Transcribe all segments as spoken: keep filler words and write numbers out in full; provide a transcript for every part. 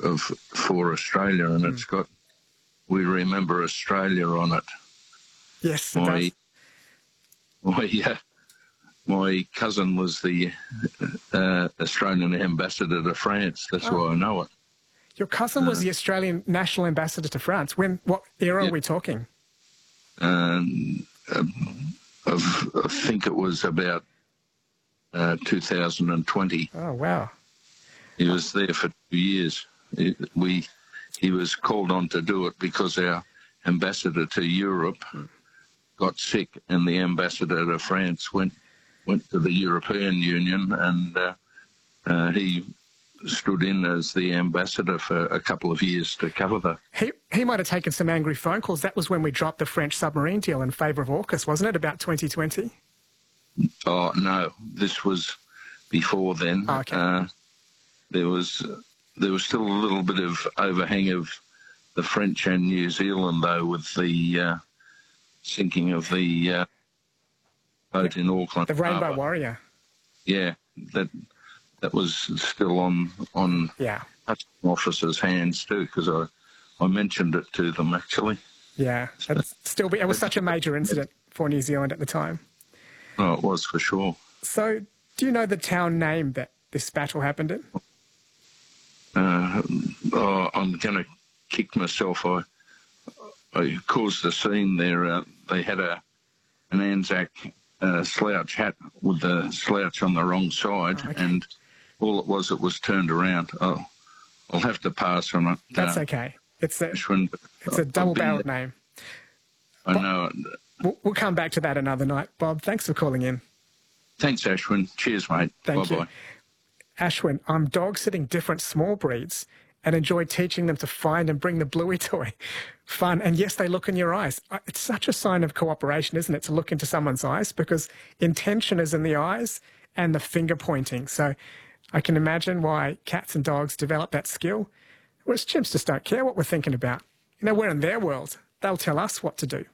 of for Australia, and mm. it's got "We Remember Australia" on it. Yes, it my, does. My, uh, my cousin was the uh, Australian ambassador to France. That's oh. why I know it. Your cousin was uh, the Australian national ambassador to France. When? What era yeah. are we talking? Um, uh, I think it was about uh, two thousand twenty. Oh, wow. He was there for two years. He, we, he was called on to do it because our ambassador to Europe got sick, and the ambassador to France went went to the European Union, and uh, uh, he stood in as the ambassador for a couple of years to cover that. He, he might have taken some angry phone calls. That was when we dropped the French submarine deal in favour of AUKUS, wasn't it, about twenty twenty? Oh, no, this was before then. Oh, okay. Uh, there was there was still a little bit of overhang of the French and New Zealand, though, with the uh, sinking of the uh, boat in Auckland. The Rainbow Harbour. Warrior. Yeah, that that was still on on yeah. officers' hands too, because I I mentioned it to them actually. Yeah, it's still be, it was such a major incident for New Zealand at the time. Oh, it was for sure. So, do you know the town name that this battle happened in? Uh, oh, I'm going to kick myself. I I caused a scene there. Uh, they had a an Anzac uh, slouch hat with the slouch on the wrong side, oh, okay. and all it was, it was turned around. Oh, I'll have to pass on it. That's uh, okay. It's a, Ashwin, it's a double-barreled name. I Bob, know it. We'll, we'll come back to that another night. Bob, thanks for calling in. Thanks, Ashwin. Cheers, mate. Thank Bye-bye. you. Ashwin, I'm dog-sitting different small breeds and enjoy teaching them to find and bring the bluey toy. Fun. And yes, they look in your eyes. It's such a sign of cooperation, isn't it, to look into someone's eyes, because intention is in the eyes and the finger pointing. So I can imagine why cats and dogs develop that skill. Whereas chimps just don't care what we're thinking about. You know, we're in their world. They'll tell us what to do.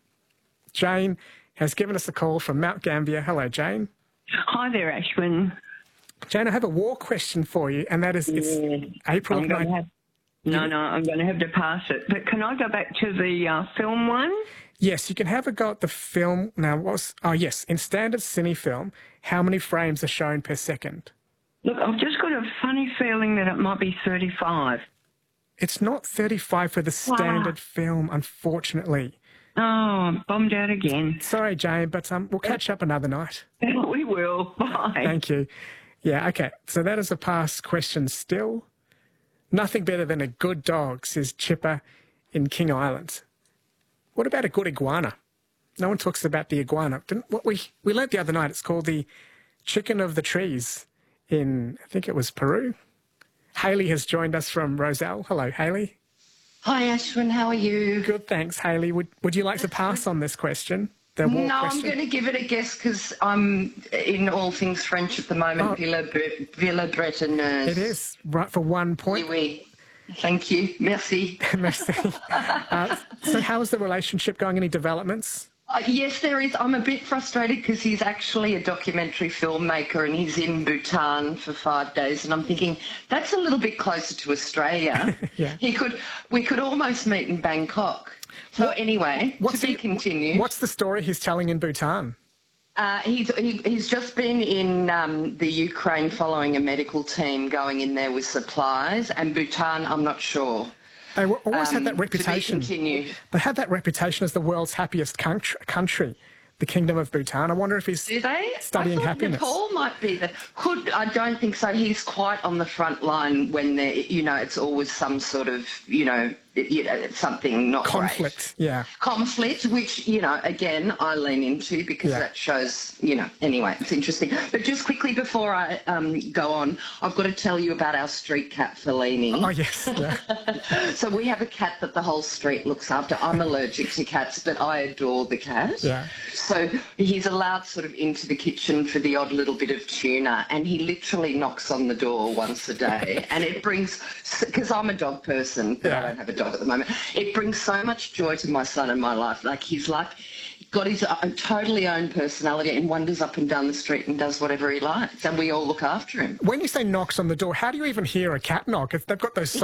Jane has given us a call from Mount Gambier. Hello, Jane. Hi there, Ashwin. Jane, I have a war question for you, and that is it's yeah. April. I'm gonna have, no, no, I'm going to have to pass it. But can I go back to the uh, film one? Yes, you can have a go at the film. Now, what's, oh, yes, in standard cine film, how many frames are shown per second? Look, I've just got a funny feeling that it might be thirty-five. It's not thirty-five for the standard ah. film, unfortunately. Oh, I'm bummed out again. Sorry, Jane, but um, we'll catch up another night. We will. Bye. Thank you. Yeah, okay. So that is a past question still. Nothing better than a good dog, says Chipper in King Island. What about a good iguana? No one talks about the iguana. Didn't, what we, we learnt the other night, it's called the chicken of the trees in, I think it was Peru. Hayley has joined us from Roselle. Hello, Hayley. Hi, Ashwin. How are you? Good, thanks, Hayley. Would Would you like to pass on this question? The war no, question? I'm going to give it a guess because I'm in all things French at the moment. Oh. Villa, Villa Bretonneuse. It is, right, for one point. Oui, oui. Thank you. Merci. Merci. Uh, so how is the relationship going? Any developments? Uh, yes, there is. I'm a bit frustrated because he's actually a documentary filmmaker and he's in Bhutan for five days. And I'm thinking that's a little bit closer to Australia. yeah. He could, we could almost meet in Bangkok. So what, anyway, to be continued. What's the story he's telling in Bhutan? Uh, he's he, he's just been in um, the Ukraine following a medical team going in there with supplies, and Bhutan, I'm not sure. They were, always um, had that reputation. To be continued. They had that reputation as the world's happiest country, country, the Kingdom of Bhutan. I wonder if he's Do they? studying I thought happiness. Nepal might be the. Could I don't think so. He's quite on the front line when there. You know, it's always some sort of you know. You know, something not conflict, great. yeah. Conflict, which, you know, again, I lean into because yeah. that shows, you know, anyway, it's interesting. But just quickly before I um, go on, I've got to tell you about our street cat, Fellini. Oh, yes. Yeah. So we have a cat that the whole street looks after. I'm allergic to cats, but I adore the cat. Yeah. So he's allowed sort of into the kitchen for the odd little bit of tuna, and he literally knocks on the door once a day. And it brings, because I'm a dog person, but yeah. I don't have a dog at the moment. It brings so much joy to my son in my life. Like he's like got his own, totally own personality and wanders up and down the street and does whatever he likes, and we all look after him. When you say knocks on the door, how do you even hear a cat knock if they've got those he